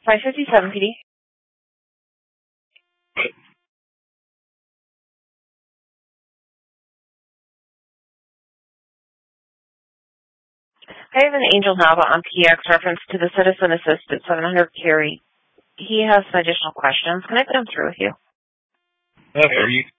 557 PD. I have an Angel Nava on PX reference to the Citizen Assist at 700 Carey. He has some additional questions. Can I put him through with you? Okay, are you